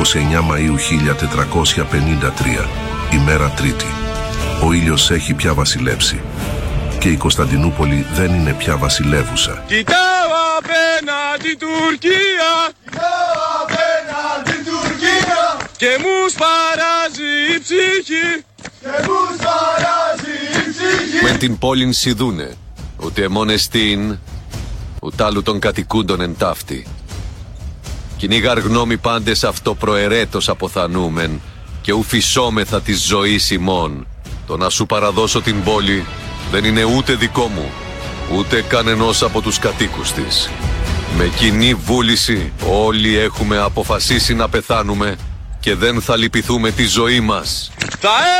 29 Μαΐου 1453, ημέρα Τρίτη. Ο ήλιος έχει πια βασιλέψει και η Κωνσταντινούπολη δεν είναι πια βασιλεύουσα. Κοιτάω απέναντι Τουρκία, και μου σπαράζει η ψυχή, Μεν την πόλην σιδούνε, ούτε μόνεστην, ούτε άλλου των κατοικούντων εν ταύτη. Κυνήγαρ γνώμη πάντες αυτό προαιρέτως αποθανούμεν, και ουφισόμεθα της ζωής ημών. Το να σου παραδώσω την πόλη δεν είναι ούτε δικό μου, ούτε κανενός από τους κατοίκους της. Με κοινή βούληση όλοι έχουμε αποφασίσει να πεθάνουμε και δεν θα λυπηθούμε τη ζωή μας.